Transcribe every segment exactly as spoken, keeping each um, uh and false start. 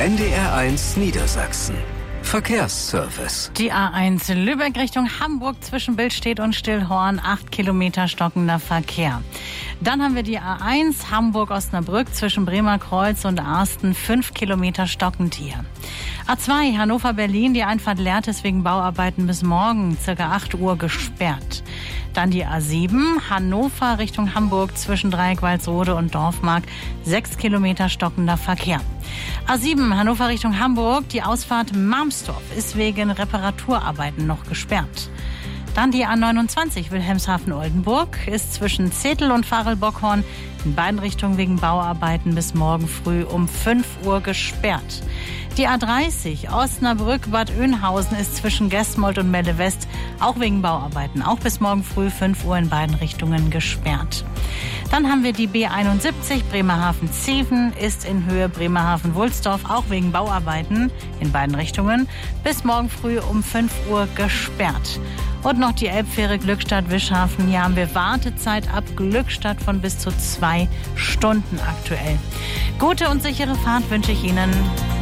N D R eins Niedersachsen. Verkehrsservice. Die A eins Lübeck Richtung Hamburg zwischen Billstedt und Stillhorn, acht Kilometer stockender Verkehr. Dann haben wir die A eins Hamburg-Osnabrück zwischen Bremer Kreuz und Arsten, fünf Kilometer stockend hier. A zwei Hannover-Berlin, die Einfahrt Lehrtes wegen Bauarbeiten bis morgen, circa acht Uhr gesperrt. Dann die A sieben Hannover Richtung Hamburg zwischen Dreieck-Walsrode und Dorfmark, sechs Kilometer stockender Verkehr. A sieben Hannover Richtung Hamburg, die Ausfahrt Marmstorf ist wegen Reparaturarbeiten noch gesperrt. Dann die A neunundzwanzig Wilhelmshaven-Oldenburg ist zwischen Zetel und Varel-Bockhorn in beiden Richtungen wegen Bauarbeiten bis morgen früh um fünf Uhr gesperrt. Die A dreißig Osnabrück-Bad Oeynhausen ist zwischen Gestmold und Melle West auch wegen Bauarbeiten, auch bis morgen früh fünf Uhr in beiden Richtungen gesperrt. Dann haben wir die B einundsiebzig Bremerhaven-Zeven ist in Höhe Bremerhaven-Wulsdorf auch wegen Bauarbeiten in beiden Richtungen bis morgen früh um fünf Uhr gesperrt. Und noch die Elbfähre Glückstadt-Wischhafen. Hier haben wir Wartezeit ab Glückstadt von bis zu zwei Stunden aktuell. Gute und sichere Fahrt wünsche ich Ihnen.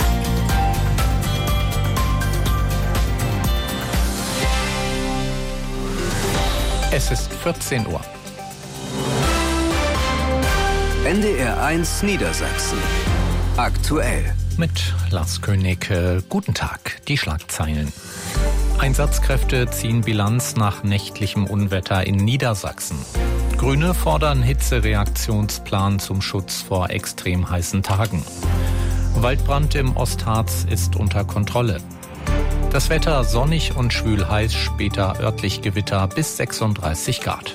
Es ist vierzehn Uhr. N D R eins Niedersachsen. Aktuell. Mit Lars König. Äh, guten Tag. Die Schlagzeilen. Einsatzkräfte ziehen Bilanz nach nächtlichem Unwetter in Niedersachsen. Grüne fordern Hitzereaktionsplan zum Schutz vor extrem heißen Tagen. Waldbrand im Ostharz ist unter Kontrolle. Das Wetter sonnig und schwül heiß, später örtlich Gewitter bis sechsunddreißig Grad.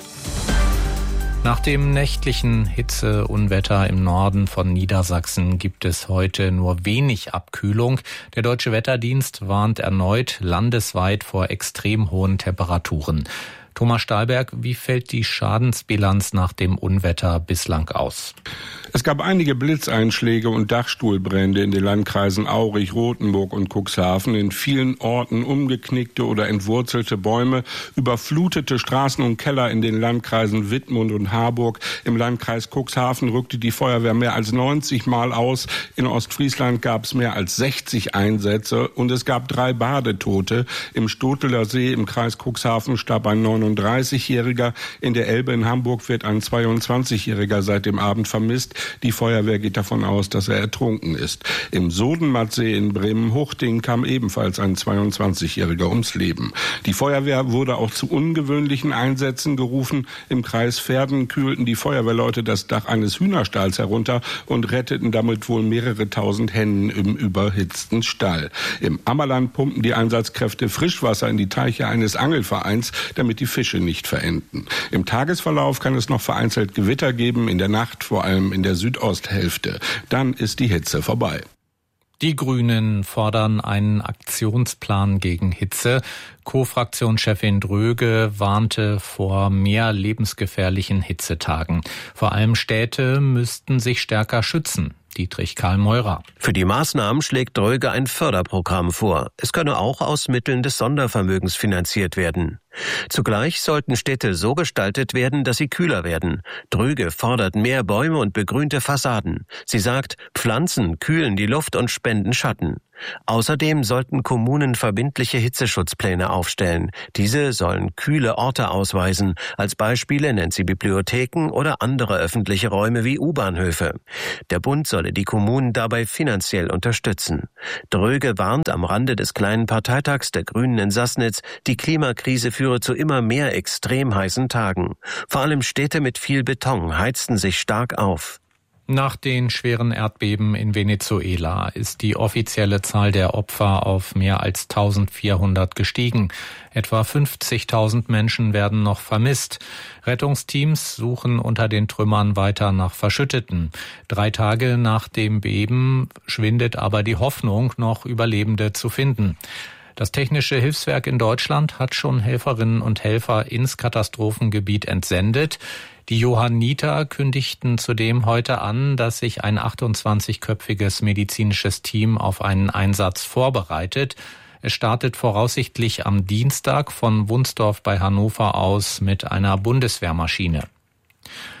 Nach dem nächtlichen Hitzeunwetter im Norden von Niedersachsen gibt es heute nur wenig Abkühlung. Der Deutsche Wetterdienst warnt erneut landesweit vor extrem hohen Temperaturen. Thomas Stahlberg, wie fällt die Schadensbilanz nach dem Unwetter bislang aus? Es gab einige Blitzeinschläge und Dachstuhlbrände in den Landkreisen Aurich, Rothenburg und Cuxhaven. In vielen Orten umgeknickte oder entwurzelte Bäume, überflutete Straßen und Keller in den Landkreisen Wittmund und Harburg. Im Landkreis Cuxhaven rückte die Feuerwehr mehr als neunzig Mal aus. In Ostfriesland gab es mehr als sechzig Einsätze und es gab drei Badetote. Im Stoteler See im Kreis Cuxhaven starb ein neununddreißigjähriger. In der Elbe in Hamburg wird ein zweiundzwanzigjähriger seit dem Abend vermisst. Die Feuerwehr geht davon aus, dass er ertrunken ist. Im Sodenmattsee in Bremen-Huchting kam ebenfalls ein zweiundzwanzigjähriger ums Leben. Die Feuerwehr wurde auch zu ungewöhnlichen Einsätzen gerufen. Im Kreis Verden kühlten die Feuerwehrleute das Dach eines Hühnerstalls herunter und retteten damit wohl mehrere tausend Hennen im überhitzten Stall. Im Ammerland pumpten die Einsatzkräfte Frischwasser in die Teiche eines Angelvereins, damit die Fische nicht verenden. Im Tagesverlauf kann es noch vereinzelt Gewitter geben, in der Nacht vor allem in der Südosthälfte. Dann ist die Hitze vorbei. Die Grünen fordern einen Aktionsplan gegen Hitze. Co-Fraktionschefin Dröge warnte vor mehr lebensgefährlichen Hitzetagen. Vor allem Städte müssten sich stärker schützen. Dietrich Karl Meurer. Für die Maßnahmen schlägt Dröge ein Förderprogramm vor. Es könne auch aus Mitteln des Sondervermögens finanziert werden. Zugleich sollten Städte so gestaltet werden, dass sie kühler werden. Dröge fordert mehr Bäume und begrünte Fassaden. Sie sagt, Pflanzen kühlen die Luft und spenden Schatten. Außerdem sollten Kommunen verbindliche Hitzeschutzpläne aufstellen. Diese sollen kühle Orte ausweisen. Als Beispiele nennt sie Bibliotheken oder andere öffentliche Räume wie U-Bahnhöfe. Der Bund solle die Kommunen dabei finanziell unterstützen. Dröge warnt am Rande des kleinen Parteitags der Grünen in Sassnitz, die Klimakrise führe zu immer mehr extrem heißen Tagen. Vor allem Städte mit viel Beton heizten sich stark auf. Nach den schweren Erdbeben in Venezuela ist die offizielle Zahl der Opfer auf mehr als eintausendvierhundert gestiegen. Etwa fünfzigtausend Menschen werden noch vermisst. Rettungsteams suchen unter den Trümmern weiter nach Verschütteten. Drei Tage nach dem Beben schwindet aber die Hoffnung, noch Überlebende zu finden. Das Technische Hilfswerk in Deutschland hat schon Helferinnen und Helfer ins Katastrophengebiet entsendet. Die Johanniter kündigten zudem heute an, dass sich ein achtundzwanzigköpfiges medizinisches Team auf einen Einsatz vorbereitet. Es startet voraussichtlich am Dienstag von Wunsdorf bei Hannover aus mit einer Bundeswehrmaschine.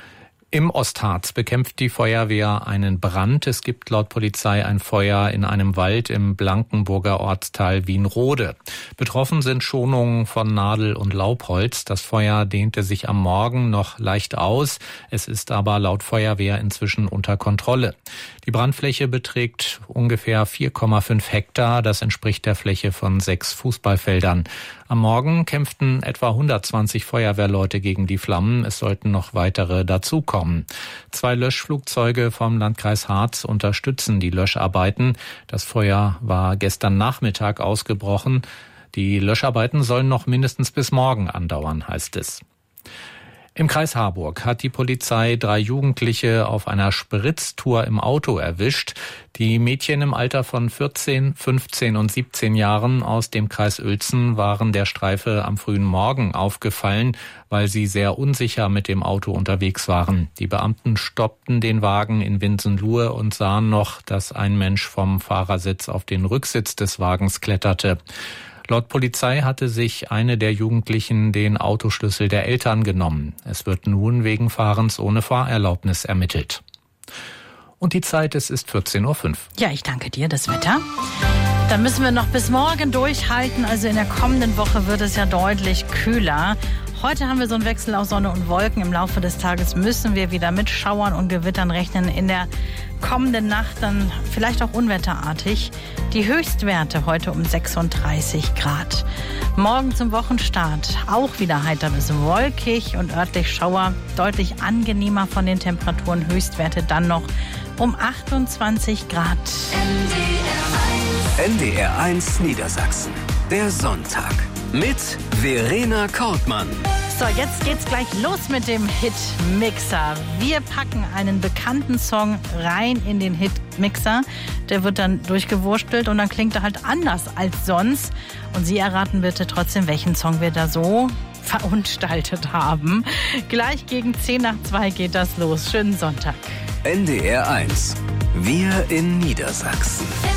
Im Ostharz bekämpft die Feuerwehr einen Brand. Es gibt laut Polizei ein Feuer in einem Wald im Blankenburger Ortsteil Wienrode. Betroffen sind Schonungen von Nadel- und Laubholz. Das Feuer dehnte sich am Morgen noch leicht aus. Es ist aber laut Feuerwehr inzwischen unter Kontrolle. Die Brandfläche beträgt ungefähr vier Komma fünf Hektar. Das entspricht der Fläche von sechs Fußballfeldern. Am Morgen kämpften etwa hundertzwanzig Feuerwehrleute gegen die Flammen. Es sollten noch weitere dazukommen. Zwei Löschflugzeuge vom Landkreis Harz unterstützen die Löscharbeiten. Das Feuer war gestern Nachmittag ausgebrochen. Die Löscharbeiten sollen noch mindestens bis morgen andauern, heißt es. Im Kreis Harburg hat die Polizei drei Jugendliche auf einer Spritztour im Auto erwischt. Die Mädchen im Alter von vierzehn, fünfzehn und siebzehn Jahren aus dem Kreis Uelzen waren der Streife am frühen Morgen aufgefallen, weil sie sehr unsicher mit dem Auto unterwegs waren. Die Beamten stoppten den Wagen in Winsenlohe und sahen noch, dass ein Mensch vom Fahrersitz auf den Rücksitz des Wagens kletterte. Laut Polizei hatte sich eine der Jugendlichen den Autoschlüssel der Eltern genommen. Es wird nun wegen Fahrens ohne Fahrerlaubnis ermittelt. Und die Zeit, es ist vierzehn Uhr fünf. Ja, ich danke dir, das Wetter. Da müssen wir noch bis morgen durchhalten. Also in der kommenden Woche wird es ja deutlich kühler. Heute haben wir so einen Wechsel aus Sonne und Wolken. Im Laufe des Tages müssen wir wieder mit Schauern und Gewittern rechnen. In der kommenden Nacht dann vielleicht auch unwetterartig. Die Höchstwerte heute um sechsunddreißig Grad. Morgen zum Wochenstart auch wieder heiter bis wolkig und örtlich Schauer. Deutlich angenehmer von den Temperaturen. Höchstwerte dann noch um achtundzwanzig Grad. N D R eins Niedersachsen. Der Sonntag mit Verena Kortmann. So, jetzt geht's gleich los mit dem Hitmixer. Wir packen einen bekannten Song rein in den Hitmixer. Der wird dann durchgewurstelt und dann klingt er halt anders als sonst. Und Sie erraten bitte trotzdem, welchen Song wir da so verunstaltet haben. Gleich gegen zehn nach zwei geht das los. Schönen Sonntag. N D R eins. Wir in Niedersachsen.